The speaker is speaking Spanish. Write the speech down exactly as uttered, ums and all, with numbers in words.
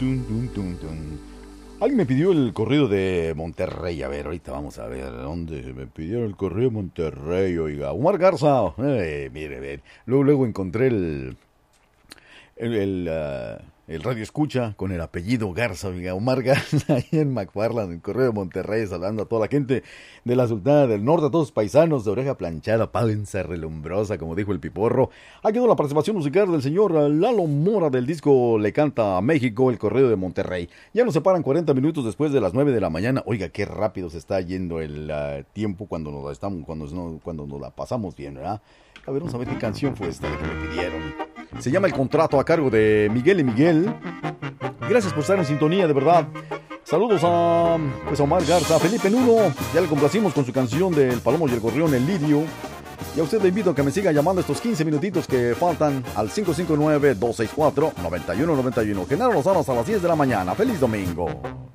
tun, tun, tun, tun. Alguien me pidió el corrido de Monterrey. A ver, ahorita vamos a ver dónde me pidieron el corrido de Monterrey. Oiga, Omar Garza. Eh, mire, ver. Luego, luego encontré el el, el, uh, el radio escucha con el apellido Garza, oiga, Omar Garza, ahí en McFarland, en Correo de Monterrey, saludando a toda la gente de la Sultana del Norte, a todos los paisanos de oreja planchada, panza relumbrosa, como dijo el Piporro. Ha quedado la participación musical del señor Lalo Mora del disco Le Canta a México, el Correo de Monterrey. Ya nos separan cuarenta minutos después de las nueve de la mañana. Oiga, qué rápido se está yendo el uh, tiempo cuando nos la estamos, cuando, no, cuando nos la pasamos bien, ¿verdad? A ver, vamos a ver qué canción fue esta que me pidieron. Se llama El Contrato, a cargo de Miguel y Miguel. Gracias por estar en sintonía, de verdad. Saludos a, pues a Omar Garza, a Felipe Nuno. Ya le complacimos con su canción del Palomo y el Gorrión, El Lirio. Y a usted le invito a que me siga llamando estos quince minutitos que faltan al cinco cinco nueve, dos seis cuatro, nueve uno nueve uno. Genaro Lozano hasta las diez de la mañana. ¡Feliz domingo!